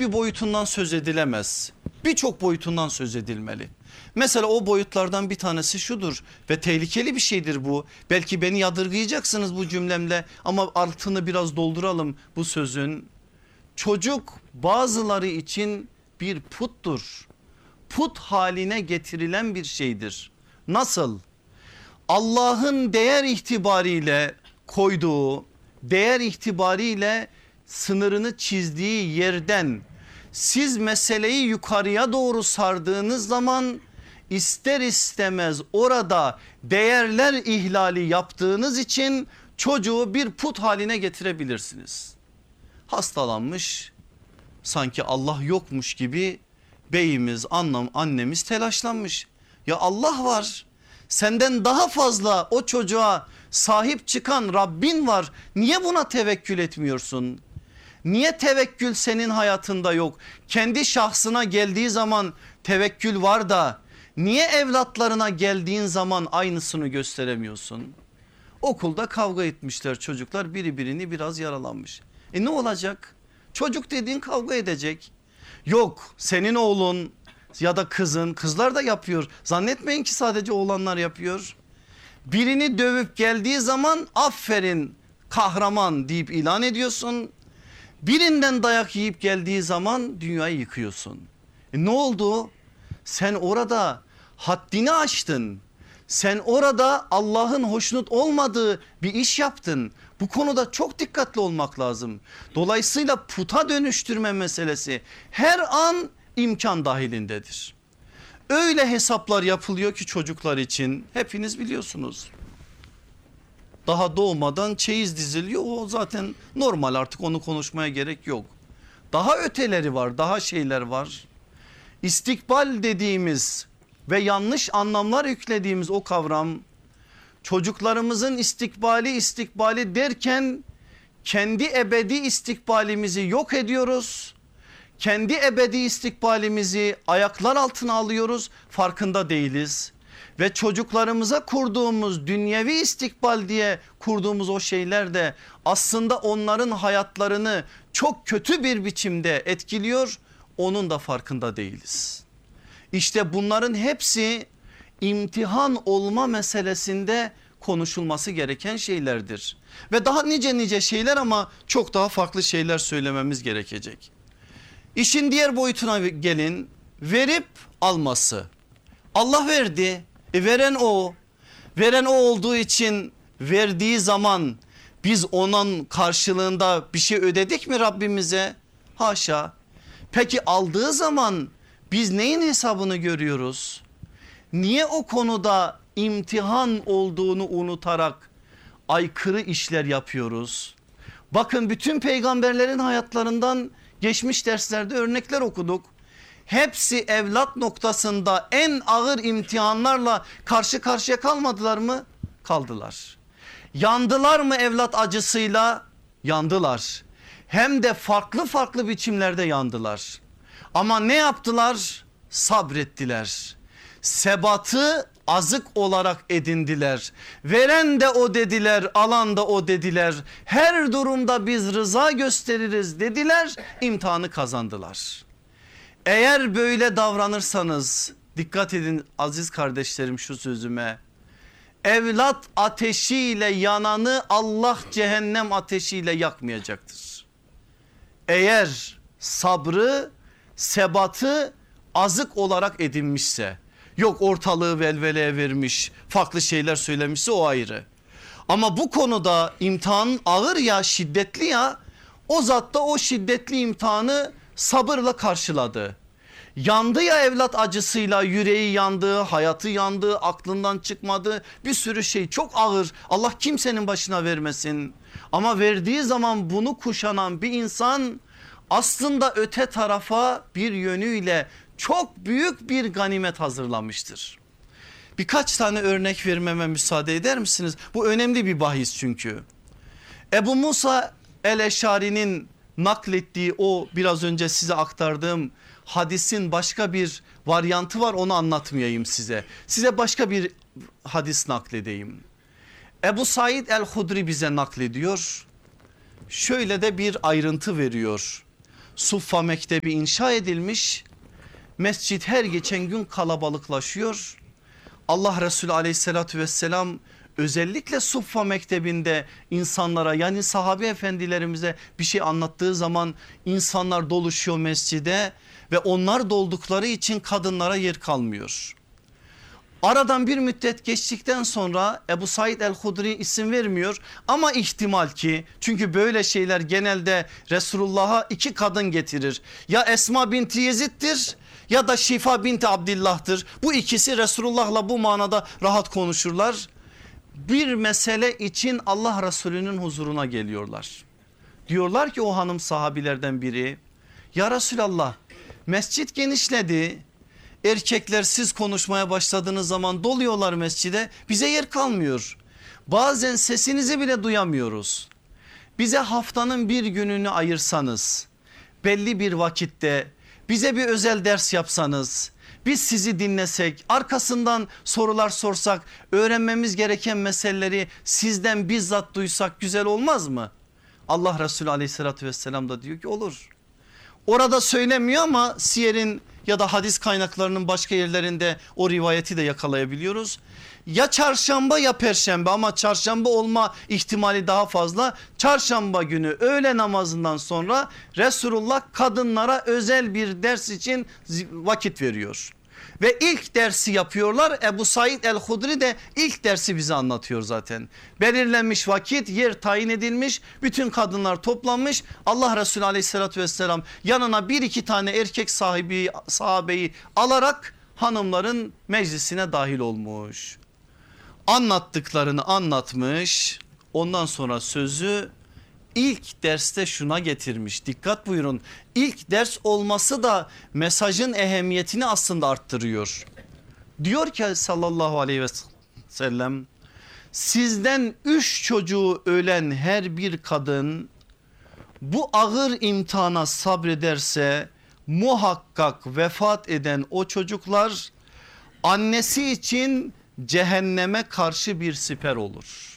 bir boyutundan söz edilemez. Birçok boyutundan söz edilmeli. Mesela o boyutlardan bir tanesi şudur ve tehlikeli bir şeydir bu. Belki beni yadırgayacaksınız bu cümlemle ama altını biraz dolduralım bu sözün. Çocuk bazıları için bir puttur. Put haline getirilen bir şeydir. Nasıl? Allah'ın değer itibariyle koyduğu, değer itibariyle sınırını çizdiği yerden siz meseleyi yukarıya doğru sardığınız zaman ister istemez orada değerler ihlali yaptığınız için çocuğu bir put haline getirebilirsiniz. Hastalanmış, sanki Allah yokmuş gibi beyimiz, annemiz telaşlanmış. Ya Allah var, senden daha fazla o çocuğa sahip çıkan Rabbin var. Niye buna tevekkül etmiyorsun? Niye tevekkül senin hayatında yok? Kendi şahsına geldiği zaman tevekkül var da niye evlatlarına geldiğin zaman aynısını gösteremiyorsun? Okulda kavga etmişler çocuklar, biri birini biraz yaralanmış. Ne olacak? Çocuk dediğin kavga edecek. Yok, senin oğlun ya da kızın, kızlar da yapıyor. Zannetmeyin ki sadece oğlanlar yapıyor. Birini dövüp geldiği zaman aferin kahraman deyip ilan ediyorsun. Birinden dayak yiyip geldiği zaman dünyayı yıkıyorsun. Ne oldu? Sen orada haddini aştın. Sen orada Allah'ın hoşnut olmadığı bir iş yaptın. Bu konuda çok dikkatli olmak lazım. Dolayısıyla puta dönüştürme meselesi her an imkan dahilindedir. Öyle hesaplar yapılıyor ki çocuklar için, hepiniz biliyorsunuz. Daha doğmadan çeyiz diziliyor, o zaten normal, artık onu konuşmaya gerek yok. Daha öteleri var, daha şeyler var. İstikbal dediğimiz ve yanlış anlamlar yüklediğimiz o kavram, çocuklarımızın istikbali derken kendi ebedi istikbalimizi yok ediyoruz. Kendi ebedi istikbalimizi ayaklar altına alıyoruz, farkında değiliz. Ve çocuklarımıza kurduğumuz dünyevi istikbal diye kurduğumuz o şeyler de aslında onların hayatlarını çok kötü bir biçimde etkiliyor. Onun da farkında değiliz. İşte bunların hepsi imtihan olma meselesinde konuşulması gereken şeylerdir. Ve daha nice şeyler, ama çok daha farklı şeyler söylememiz gerekecek. İşin diğer boyutuna gelin, verip alması. Allah verdi, veren o. Veren o olduğu için verdiği zaman biz onun karşılığında bir şey ödedik mi Rabbimize? Haşa. Peki aldığı zaman biz neyin hesabını görüyoruz? Niye o konuda imtihan olduğunu unutarak aykırı işler yapıyoruz? Bakın, bütün peygamberlerin hayatlarından geçmiş derslerde örnekler okuduk. Hepsi evlat noktasında en ağır imtihanlarla karşı karşıya kalmadılar mı? Kaldılar. Yandılar mı evlat acısıyla? Yandılar. Hem de farklı biçimlerde yandılar. Ama ne yaptılar? Sabrettiler. Sebatı azık olarak edindiler. Veren de o dediler, alan da o dediler. Her durumda biz rıza gösteririz dediler. İmtihanı kazandılar. Eğer böyle davranırsanız, dikkat edin aziz kardeşlerim şu sözüme. Evlat ateşiyle yananı Allah cehennem ateşiyle yakmayacaktır. Eğer sabrı, sebatı azık olarak edinmişse, yok ortalığı velveleye vermiş, farklı şeyler söylemişse, o ayrı. Ama bu konuda imtihan ağır ya, şiddetli ya, o zat da o şiddetli imtihanı sabırla karşıladı. Yandı ya evlat acısıyla, yüreği yandı, hayatı yandı, aklından çıkmadı, bir sürü şey çok ağır, Allah kimsenin başına vermesin. Ama verdiği zaman bunu kuşanan bir insan aslında öte tarafa bir yönüyle çok büyük bir ganimet hazırlamıştır. Birkaç tane örnek vermeme müsaade eder misiniz? Bu önemli bir bahis çünkü. Ebu Musa el-Eşari'nin naklettiği o biraz önce size aktardığım hadisin başka bir varyantı var, onu anlatmayayım size. Size başka bir hadis nakledeyim. Ebu Said el-Hudri bize naklediyor. Şöyle de bir ayrıntı veriyor. Suffa Mektebi inşa edilmiş. Mescit her geçen gün kalabalıklaşıyor. Allah Resulü aleyhissalatü vesselam özellikle Suffa Mektebi'nde insanlara, yani sahabe efendilerimize bir şey anlattığı zaman insanlar doluşuyor mescide ve onlar doldukları için kadınlara yer kalmıyor. Aradan bir müddet geçtikten sonra Ebu Said el-Hudri isim vermiyor ama ihtimal ki, çünkü böyle şeyler genelde Resulullah'a iki kadın getirir. Ya Esma binti Yezid'dir ya da Şifa binti Abdillah'tır. Bu ikisi Resulullah'la bu manada rahat konuşurlar. Bir mesele için Allah Resulü'nün huzuruna geliyorlar. Diyorlar ki o hanım sahabilerden biri, ya Resulallah, mescit genişledi. Erkekler siz konuşmaya başladığınız zaman doluyorlar mescide, bize yer kalmıyor. Bazen sesinizi bile duyamıyoruz. Bize haftanın bir gününü ayırsanız, belli bir vakitte bize bir özel ders yapsanız, biz sizi dinlesek, arkasından sorular sorsak, öğrenmemiz gereken meseleleri sizden bizzat duysak güzel olmaz mı? Allah Resulü aleyhissalatü vesselam da diyor ki olur. Orada söylemiyor ama siyerin ya da hadis kaynaklarının başka yerlerinde o rivayeti de yakalayabiliyoruz. Ya çarşamba ya perşembe, ama çarşamba olma ihtimali daha fazla. Çarşamba günü öğle namazından sonra Resulullah kadınlara özel bir ders için vakit veriyor. Ve ilk dersi yapıyorlar. Ebu Said el-Hudri de ilk dersi bize anlatıyor zaten. Belirlenmiş vakit, yer tayin edilmiş, bütün kadınlar toplanmış. Allah Resulü aleyhissalatü vesselam yanına bir iki tane erkek sahabeyi alarak hanımların meclisine dahil olmuş. Anlattıklarını anlatmış, ondan sonra sözü İlk derste şuna getirmiş, dikkat buyurun, ilk ders olması da mesajın ehemmiyetini aslında arttırıyor. Diyor ki sallallahu aleyhi ve sellem, sizden 3 çocuğu ölen her bir kadın bu ağır imtihana sabrederse muhakkak vefat eden o çocuklar annesi için cehenneme karşı bir siper olur.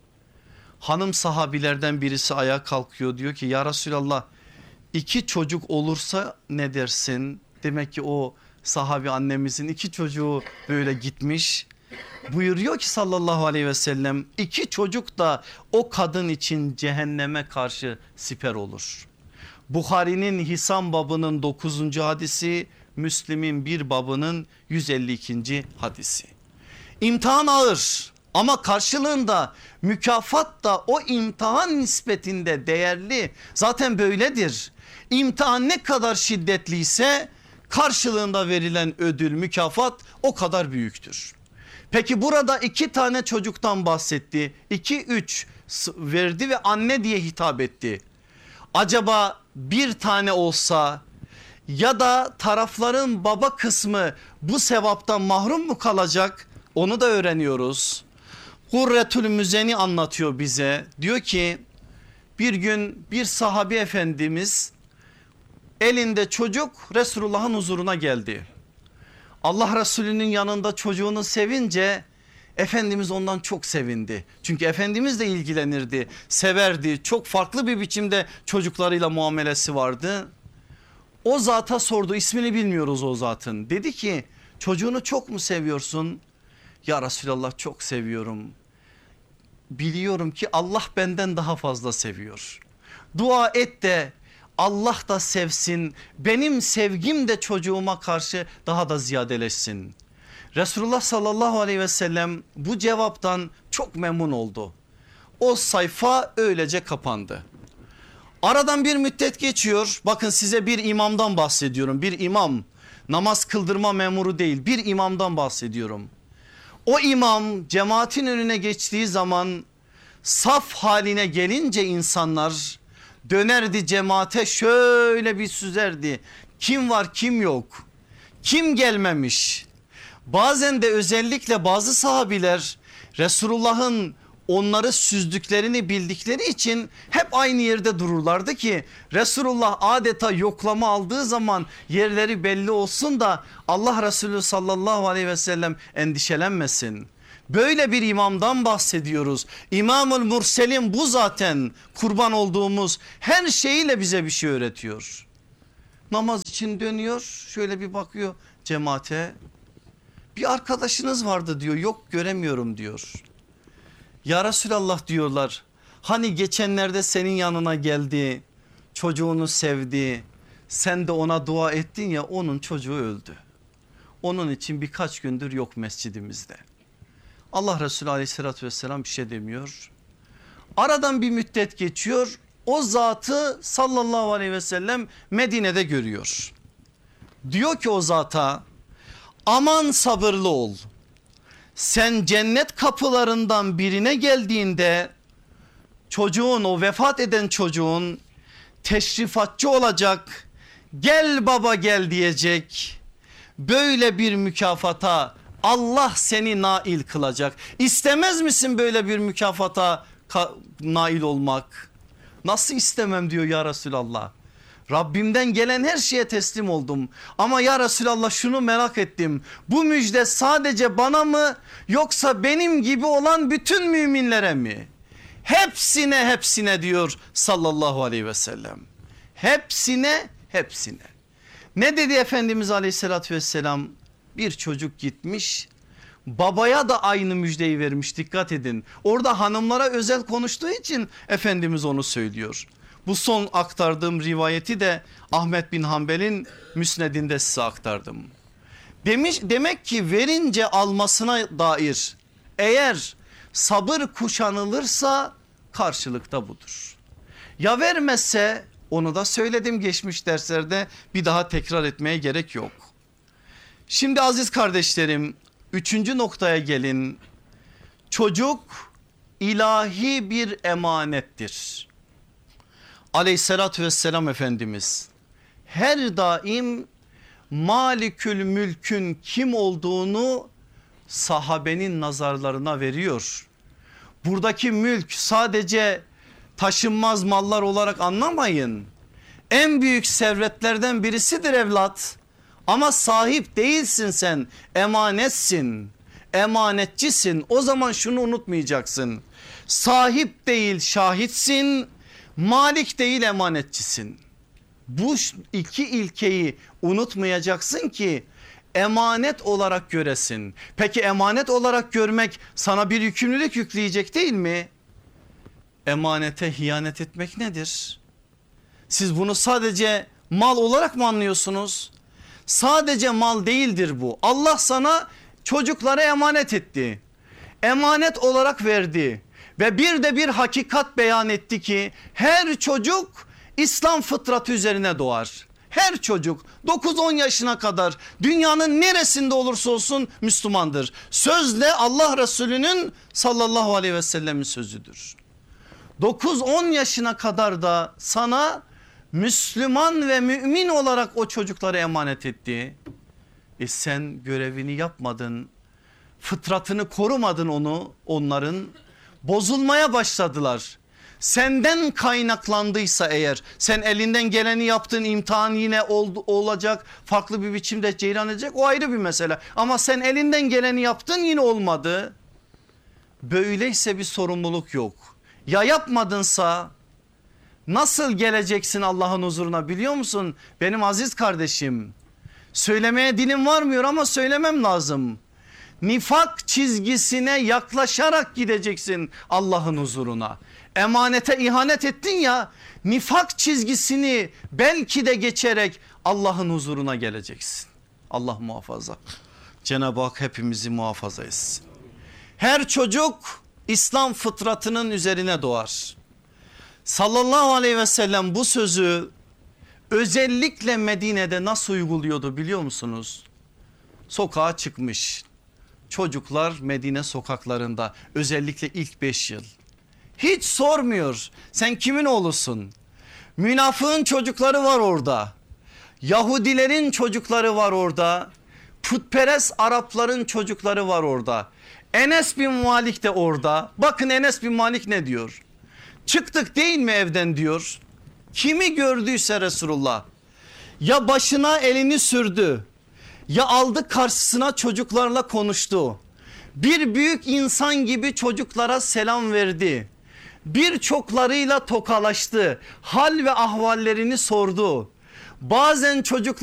Hanım sahabilerden birisi ayağa kalkıyor, diyor ki ya Resulallah, 2 çocuk olursa ne dersin? Demek ki o sahabi annemizin 2 çocuğu böyle gitmiş. Buyuruyor ki sallallahu aleyhi ve sellem, 2 çocuk da o kadın için cehenneme karşı siper olur. Buhari'nin Hisam babının 9. hadisi, Müslim'in bir babının 152. hadisi. İmtihan ağır ama karşılığında mükafat da o imtihan nispetinde değerli. Zaten böyledir. İmtihan ne kadar şiddetliyse karşılığında verilen ödül, mükafat o kadar büyüktür. Peki burada 2 tane çocuktan bahsetti. 2-3 verdi ve anne diye hitap etti. Acaba bir tane olsa ya da tarafların baba kısmı bu sevaptan mahrum mu kalacak? Onu da öğreniyoruz. Hurretül Müzeni anlatıyor bize. Diyor ki bir gün bir sahabi efendimiz elinde çocuk Resulullah'ın huzuruna geldi. Allah Resulü'nün yanında çocuğunu sevince Efendimiz ondan çok sevindi. Çünkü Efendimiz de ilgilenirdi, severdi. Çok farklı bir biçimde çocuklarıyla muamelesi vardı. O zata sordu, ismini bilmiyoruz o zatın. Dedi ki çocuğunu çok mu seviyorsun? Ya Resulallah, çok seviyorum. Biliyorum ki Allah benden daha fazla seviyor. Dua et de Allah da sevsin, benim sevgim de çocuğuma karşı daha da ziyadeleşsin. Resulullah sallallahu aleyhi ve sellem bu cevaptan çok memnun oldu. O sayfa öylece kapandı. Aradan bir müddet geçiyor. Bakın size bir imamdan bahsediyorum. Bir imam, namaz kıldırma memuru değil, bir imamdan bahsediyorum. O imam cemaatin önüne geçtiği zaman saf haline gelince insanlar dönerdi cemaate, şöyle bir süzerdi. Kim var kim yok, kim gelmemiş. Bazen de özellikle bazı sahabiler Resulullah'ın onları süzdüklerini bildikleri için hep aynı yerde dururlardı ki Resulullah adeta yoklama aldığı zaman yerleri belli olsun da Allah Resulü sallallahu aleyhi ve sellem endişelenmesin. Böyle bir imamdan bahsediyoruz. İmamul Murselin bu zaten, kurban olduğumuz her şeyiyle bize bir şey öğretiyor. Namaz için dönüyor, şöyle bir bakıyor cemaate. Bir arkadaşınız vardı diyor, yok göremiyorum diyor. Ya Resulallah diyorlar, hani geçenlerde senin yanına geldi, çocuğunu sevdi, sen de ona dua ettin ya, onun çocuğu öldü. Onun için birkaç gündür yok mescidimizde. Allah Resulü aleyhissalatü vesselam bir şey demiyor. Aradan bir müddet geçiyor, o zatı sallallahu aleyhi ve sellem Medine'de görüyor. Diyor ki o zata, aman sabırlı ol. Sen cennet kapılarından birine geldiğinde çocuğun, o vefat eden çocuğun teşrifatçı olacak, gel baba gel diyecek. Böyle bir mükafata Allah seni nail kılacak. İstemez misin böyle bir mükafata nail olmak? Nasıl istemem diyor ya Resulallah. Rabbimden gelen her şeye teslim oldum. Ama ya Resulallah şunu merak ettim. Bu müjde sadece bana mı, yoksa benim gibi olan bütün müminlere mi? Hepsine diyor sallallahu aleyhi ve sellem. Hepsine. Ne dedi Efendimiz aleyhissalatü vesselam? Bir çocuk gitmiş, babaya da aynı müjdeyi vermiş, dikkat edin. Orada hanımlara özel konuştuğu için Efendimiz onu söylüyor. Bu son aktardığım rivayeti de Ahmet bin Hanbel'in müsnedinde size aktardım. Demek ki verince almasına dair eğer sabır kuşanılırsa karşılıkta budur. Ya vermezse, onu da söyledim geçmiş derslerde, bir daha tekrar etmeye gerek yok. Şimdi aziz kardeşlerim, 3. noktaya gelin. Çocuk ilahi bir emanettir. Aleyhissalatü vesselam Efendimiz her daim Malikül Mülk'ün kim olduğunu sahabenin nazarlarına veriyor. Buradaki mülk sadece taşınmaz mallar olarak anlamayın. En büyük servetlerden birisidir evlat. Ama sahip değilsin sen, emanetsin, emanetçisin. O zaman şunu unutmayacaksın. Sahip değil şahitsin, malik değil emanetçisin. Bu iki ilkeyi unutmayacaksın ki emanet olarak göresin. Peki emanet olarak görmek sana bir yükümlülük yükleyecek değil mi? Emanete hiyanet etmek nedir? Siz bunu sadece mal olarak mı anlıyorsunuz? Sadece mal değildir bu. Allah sana çocuklara emanet etti. Emanet olarak verdi. Ve bir hakikat beyan etti ki her çocuk İslam fıtratı üzerine doğar. Her çocuk 9-10 yaşına kadar dünyanın neresinde olursa olsun Müslümandır. Sözle Allah Resulü'nün sallallahu aleyhi ve sellemin sözüdür. 9-10 yaşına kadar da sana Müslüman ve mümin olarak o çocukları emanet etti. Sen görevini yapmadın, fıtratını korumadın, onların bozulmaya başladılar. Senden kaynaklandıysa eğer, sen elinden geleni yaptın, imtihan yine olacak, farklı bir biçimde cereyan edecek, o ayrı bir mesele. Ama sen elinden geleni yaptın, yine olmadı. Böyleyse bir sorumluluk yok. Ya yapmadınsa nasıl geleceksin Allah'ın huzuruna biliyor musun? Benim aziz kardeşim, söylemeye dilim varmıyor ama söylemem lazım. Nifak çizgisine yaklaşarak gideceksin Allah'ın huzuruna. Emanete ihanet ettin ya, nifak çizgisini belki de geçerek Allah'ın huzuruna geleceksin. Allah muhafaza. Cenab-ı Hak hepimizi muhafaza etsin. Her çocuk İslam fıtratının üzerine doğar. Sallallahu aleyhi ve sellem bu sözü özellikle Medine'de nasıl uyguluyordu biliyor musunuz? Sokağa çıkmış çocuklar Medine sokaklarında, özellikle ilk 5 yıl. Hiç sormuyor sen kimin oğlusun? Münafığın çocukları var orada. Yahudilerin çocukları var orada. Putperest Arapların çocukları var orada. Enes bin Malik de orada. Bakın Enes bin Malik ne diyor? Çıktık değil mi evden diyor. Kimi gördüyse Resulullah ya başına elini sürdü, ya aldı karşısına çocuklarla konuştu. Bir büyük insan gibi çocuklara selam verdi. Birçoklarıyla tokalaştı. Hal ve ahvallerini sordu. Bazen çocuk